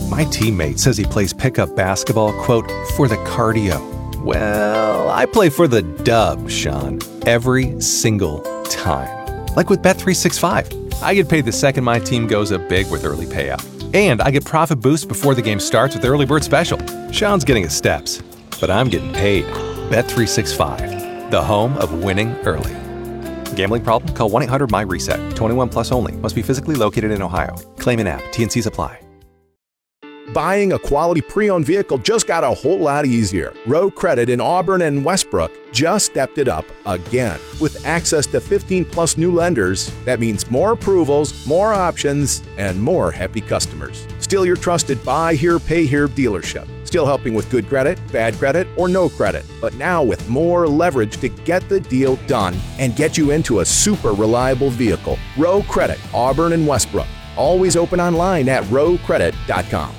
My teammate says he plays pickup basketball, quote, for the cardio. Well, I play for the dub, Sean, every single time. Like with Bet365. I get paid the second my team goes up big with early payout. And I get profit boosts before the game starts with Early Bird Special. Sean's getting his steps, but I'm getting paid. Bet365, the home of winning early. Gambling problem? Call 1-800-MY-RESET. 21 plus only. Must be physically located in Ohio. Claim in app. T&Cs apply. Buying a quality pre-owned vehicle just got a whole lot easier. Row Credit in Auburn and Westbrook just stepped it up again. With access to 15-plus new lenders, that means more approvals, more options, and more happy customers. Still your trusted buy here, pay here dealership. Still helping with good credit, bad credit, or no credit. But now with more leverage to get the deal done and get you into a super reliable vehicle. Row Credit, Auburn and Westbrook. Always open online at rowcredit.com.